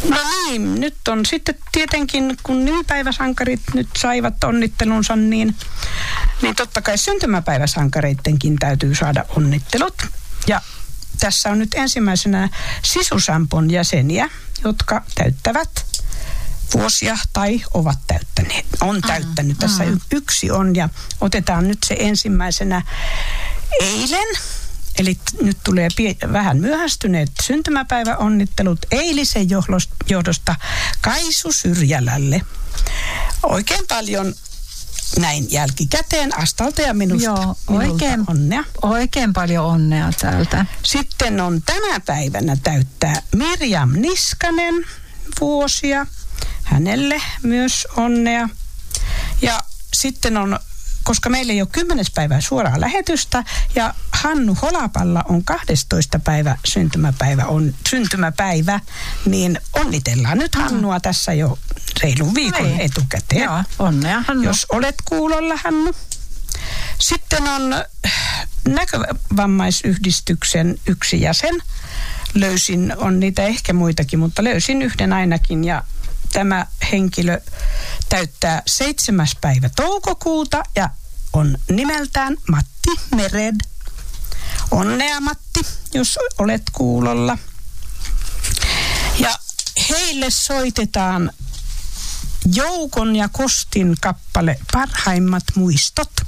No niin, nyt on sitten tietenkin, kun nimipäiväsankarit nyt saivat onnittelunsa, niin totta kai syntymäpäiväsankareittenkin täytyy saada onnittelut. Ja tässä on nyt ensimmäisenä Sisusampon jäseniä, jotka täyttävät vuosia tai ovat täyttäneet. On täyttänyt. Tässä yksi on ja otetaan nyt se ensimmäisenä eilen. Eli nyt tulee vähän myöhästyneet syntymäpäiväonnittelut eilisen johdosta Kaisu Syrjälälle. Oikein paljon näin jälkikäteen Astalta ja minulta onnea. Oikein paljon onnea täältä. Sitten on tänä päivänä täyttää Mirjam Niskanen vuosia. Hänelle myös onnea. Ja sitten on, koska meillä ei ole 10. päivää suoraa lähetystä ja Hannu Holapalla on 12. päivä syntymäpäivä, niin onnitellaan nyt Hannua tässä jo reilun viikon etukäteen. Joo, onnea Hannu. Jos olet kuulolla, Hannu. Sitten on näkövammaisyhdistyksen yksi jäsen. On niitä ehkä muitakin, mutta löysin yhden ainakin ja tämä henkilö täyttää 7. päivä toukokuuta ja on nimeltään Matti Mered. Onnea Matti, jos olet kuulolla. Ja heille soitetaan Joukon ja Kostin kappale Parhaimmat muistot.